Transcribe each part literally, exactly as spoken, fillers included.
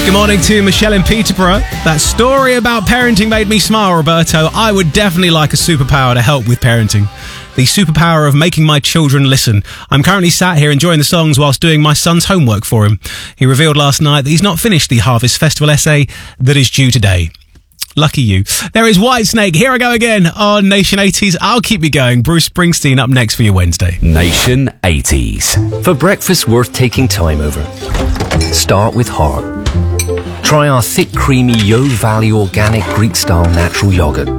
Good morning to Michelle in Peterborough. That story about parenting made me smile, Roberto. I would definitely like a superpower to help with parenting. The superpower of making my children listen. I'm currently sat here enjoying the songs whilst doing my son's homework for him. He revealed last night that he's not finished the Harvest Festival essay that is due today. Lucky you. There is Whitesnake. Here I go again on Nation eighties. I'll keep you going. Bruce Springsteen up next for your Wednesday. Nation eighties. For breakfast worth taking time over, start with heart. Try our thick, creamy Yo Valley organic Greek-style natural yogurt.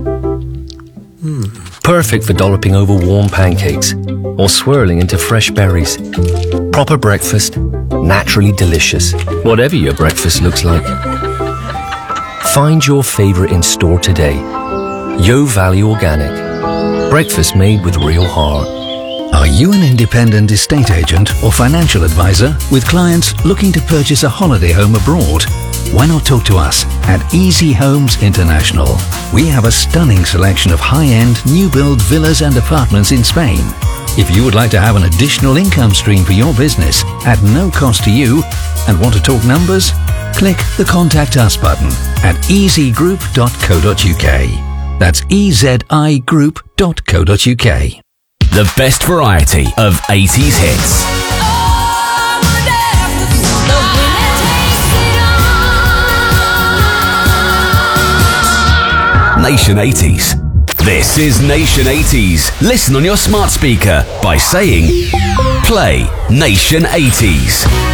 Mm. Perfect for dolloping over warm pancakes or swirling into fresh berries. Proper breakfast, naturally delicious, whatever your breakfast looks like. Find your favorite in store today. Yo Valley Organic. Breakfast made with real heart. Are you an independent estate agent or financial advisor with clients looking to purchase a holiday home abroad? Why not talk to us at Easy Homes International? We have a stunning selection of high-end, new-build villas and apartments in Spain. If you would like to have an additional income stream for your business at no cost to you and want to talk numbers, click the Contact Us button at easy group dot co dot uk. That's e z i group dot co dot uk. The best variety of eighties hits. Nation eighties. This is Nation eighties. Listen on your smart speaker by saying, play Nation eighties.